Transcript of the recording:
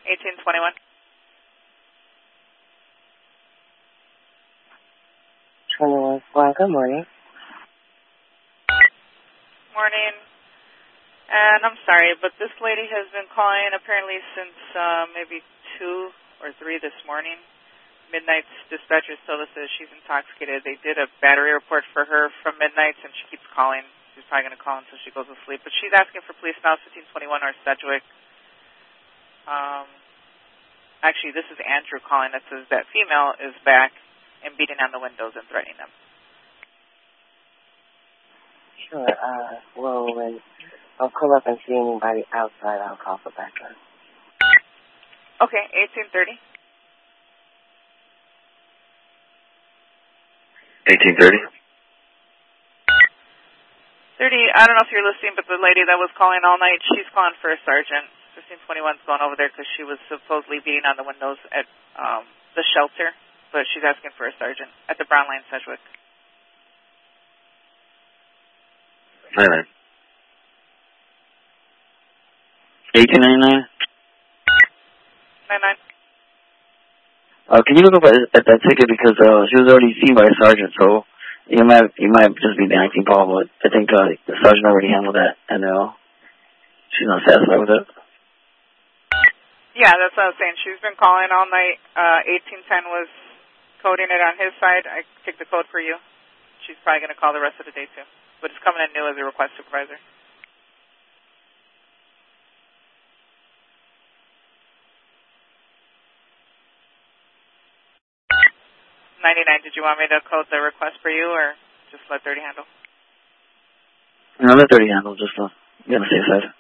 1821. Good morning. Morning. And I'm sorry, but this lady has been calling apparently since maybe 2 or 3 this morning. Midnight's dispatcher still says she's intoxicated. They did a battery report for her from Midnight's, and she keeps calling. She's probably going to call until she goes to sleep. But she's asking for police now, 1521 or Sedgwick. Actually, this is Andrew calling that says that female is back and beating on the windows and threatening them. Sure. Well, when I'll come up and see anybody outside, I'll call for backup. Okay, 1830. 1830. 30, I don't know if you're listening, but the lady that was calling all night, she's calling for a sergeant. 1521's going over there because she was supposedly beating on the windows at the shelter, but she's asking for a sergeant at the Brown Line, Sedgwick. Hi, man. 1899? 99. Can you look up at that ticket because she was already seen by a sergeant, so you might just be the 19 call, but I think the sergeant already handled that, and she's not satisfied with it. Yeah, that's what I was saying. She's been calling all night. 1810 was coding it on his side. I take the code for you. She's probably going to call the rest of the day, too. But it's coming in new as a request supervisor. 99, did you want me to code the request for you or just let 30 handle? No, let 30 handle, just get on the safe side.